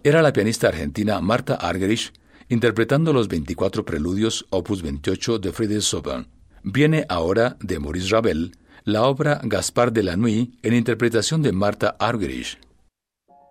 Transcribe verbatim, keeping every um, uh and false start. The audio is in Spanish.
Era la pianista argentina Martha Argerich interpretando los veinticuatro preludios opus veintiocho de Friedrich Chopin. Viene ahora de Maurice Ravel la obra Gaspard de la Nuit en interpretación de Martha Argerich.